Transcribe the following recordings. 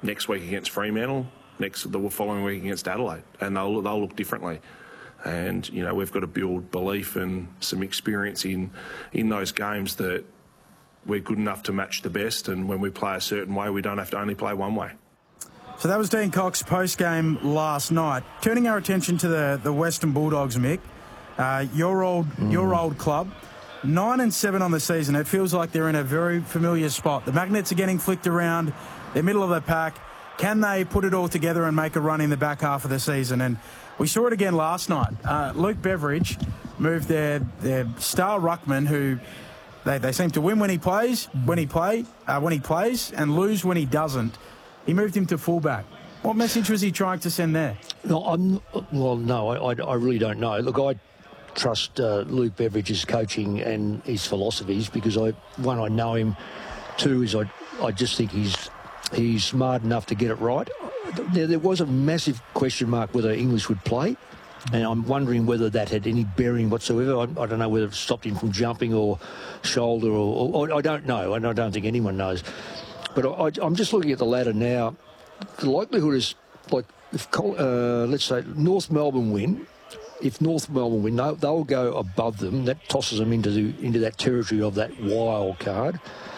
next week against Fremantle, the following week against Adelaide, and they'll look differently. And, you know, we've got to build belief and some experience in those games that we're good enough to match the best, and when we play a certain way, we don't have to only play one way. So that was Dean Cox post-game last night. Turning our attention to the Western Bulldogs, Mick, your old club, 9-7 on the season. It feels like they're in a very familiar spot. The magnets are getting flicked around. They're middle of the pack. Can they put it all together and make a run in the back half of the season? And we saw it again last night. Luke Beveridge moved their star ruckman, who they seem to win when he plays, when he plays, and lose when he doesn't. He moved him to fullback. What message was he trying to send there? No, I really don't know. Look, I trust Luke Beveridge's coaching and his philosophies because I know him. Two is I just think he's smart enough to get it right. There was a massive question mark whether English would play, and I'm wondering whether that had any bearing whatsoever. I don't know whether it stopped him from jumping or shoulder or I don't know, and I don't think anyone knows. But I'm just looking at the ladder now. The likelihood is, like, if let's say North Melbourne win, if North Melbourne win, they'll go above them. That tosses them into that territory of that wild card.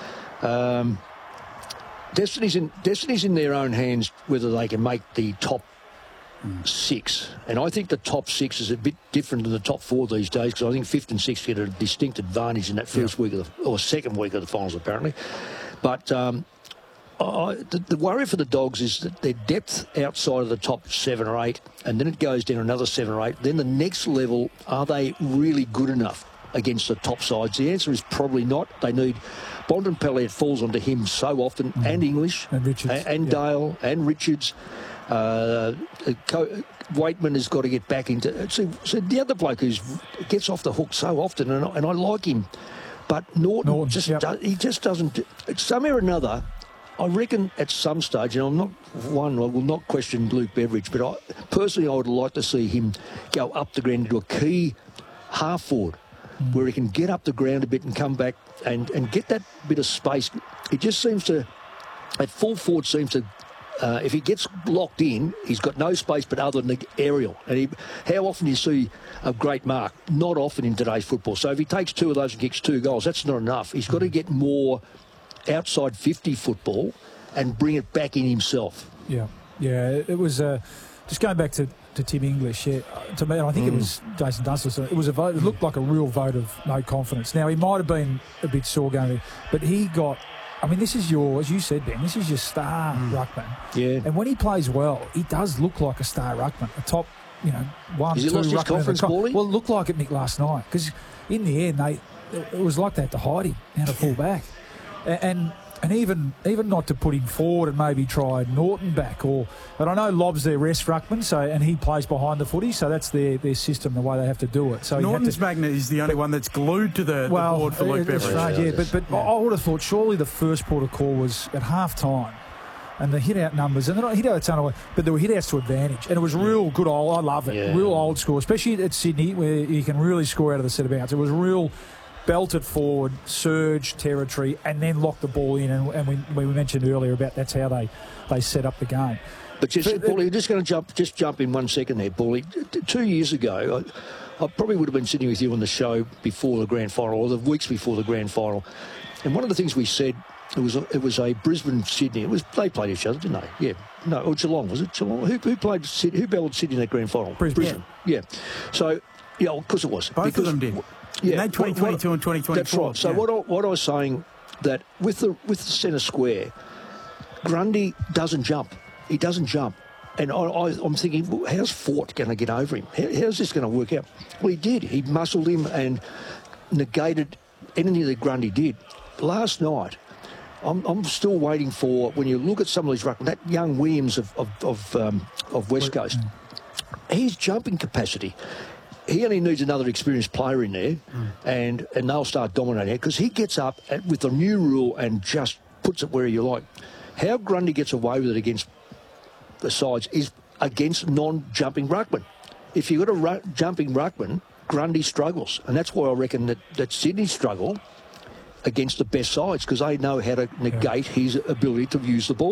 Destiny's in their own hands whether they can make the top 6. And I think the top 6 is a bit different than the top 4 these days, because I think 5th and 6th get a distinct advantage in that first week or second week of the finals, apparently. But the worry for the Dogs is that their depth outside of the top 7 or 8, and then it goes down another 7 or 8. Then the next level, are they really good enough against the top sides? The answer is probably not. They need Bontempelli. It falls onto him so often, and English, and Richards, and Dale, and Richards. Waitman has got to get back into. So the other bloke who gets off the hook so often, and I like him, but Norton he just doesn't. Somewhere or another, I reckon at some stage, and I will not question Luke Beveridge, but I would like to see him go up the ground into a key half forward, where he can get up the ground a bit and come back and get that bit of space. It just seems to, at full forward, seems to, if he gets locked in, he's got no space but other than the aerial. And how often do you see a great mark? Not often in today's football. So if he takes 2 of those and kicks 2 goals, that's not enough. He's got to get more outside 50 football and bring it back in himself. Yeah, it was just going back to Tim English. Yeah, to me, I think it was Jason Dunstall. It was a vote. It looked like a real vote of no confidence. Now, he might have been a bit sore going there, but he got. I mean, this is as you said, Ben, this is your star ruckman. Yeah. And when he plays well, he does look like a star ruckman, a top, 1, 2 he lost his confidence, Paulie? Well, it looked like it, Nick, last night, because in the end, it was like they had to hide him and to pull back. And even not to put him forward and maybe try Norton back, but I know Lob's their rest ruckman, and he plays behind the footy, so that's their system, the way they have to do it. So Norton's magnet is the only one that's glued to the board for Luke Beveridge. But I would have thought surely the first port of call was at half time, and the hit out numbers, and they're not hit out a ton away, but there were hit outs to advantage, and it was real good old. I love it, real old school, especially at Sydney where you can really score out of the set of bounds. It was real. Belted forward, surge territory, and then lock the ball in. And we mentioned earlier about that's how they set up the game. But Paulie, you're just going to jump in 1 second there, Paulie. 2 years ago, I probably would have been sitting with you on the show before the grand final, or the weeks before the grand final. And one of the things we said, it was a Brisbane-Sydney. They played each other, didn't they? Yeah. No, or Geelong, was it? Geelong? Who played Sydney? Who battled Sydney in that grand final? Brisbane. Yeah. So, of course it was. Both of them did. Yeah, 2022 and 2024. That's right. So what I was saying, that with the centre square, Grundy doesn't jump. He doesn't jump. And I'm thinking, well, how's Fort going to get over him? How's this going to work out? Well, he did. He muscled him and negated anything that Grundy did. Last night, I'm still waiting for, when you look at some of these ruckmen, that young Williams of West Coast, his jumping capacity. He only needs another experienced player in there, and they'll start dominating it, because he gets up with the new rule and just puts it where you like. How Grundy gets away with it against the sides is against non-jumping ruckman. If you've got a jumping ruckman, Grundy struggles, and that's why I reckon that Sydney struggle against the best sides, because they know how to negate his ability to use the ball.